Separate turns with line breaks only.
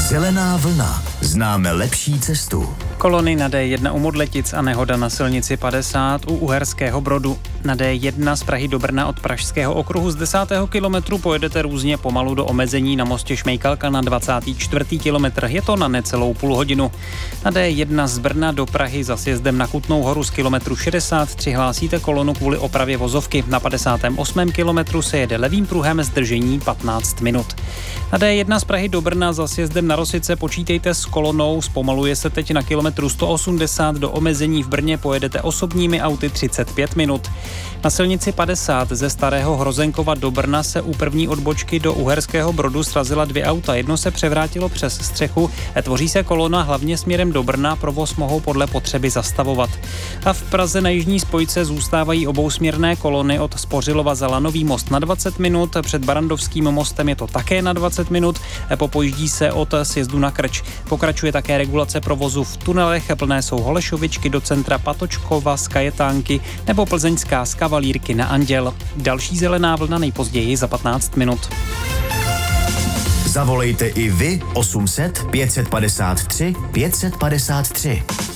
Zelená vlna. Známe lepší cestu.
Kolony na D1 u Modletic a nehoda na silnici 50 u Uherského Brodu. Na D1 z Prahy do Brna od Pražského okruhu z 10. kilometru pojedete různě pomalu do omezení na mostě Šmejkalka na 24. kilometr. Je to na necelou půl hodinu. Na D1 z Brna do Prahy za sjezdem na Kutnou Horu z kilometru 63 hlásíte kolonu kvůli opravě vozovky. Na 58. kilometru se jede levým pruhem, zdržení 15 minut. Na D1 z Prahy do Brna za sjezdem na Rosice počítejte s kolonou, zpomaluje se teď na kilometru 180, do omezení v Brně pojedete osobními auty 35 minut. Na silnici 50 ze Starého Hrozenkova do Brna se u první odbočky do Uherského Brodu srazila 2 auta. Jedno se převrátilo přes střechu, tvoří se kolona hlavně směrem do Brna, provoz mohou podle potřeby zastavovat. A v Praze na jižní spojce zůstávají obousměrné kolony od Spořilova za Lanový most na 20 minut, před Barandovským mostem je to také na 20 minut, popojíždí se od sjezdu na Krč. Pokračuje také regulace provozu v tunelech, plné jsou Holešovičky do centra, Patočkova z Kajetánky nebo Plzeňská z Kavalírky na Anděl. Další zelená vlna nejpozději za 15 minut.
Zavolejte i vy 800 553 553.